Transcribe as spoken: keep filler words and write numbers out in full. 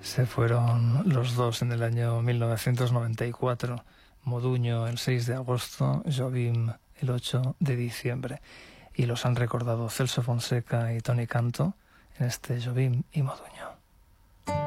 Se fueron los dos en el año mil novecientos noventa y cuatro. Moduño el seis de agosto, Jobim el ocho de diciembre. Y los han recordado Celso Fonseca y Toni Canto en este Jobim y Moduño.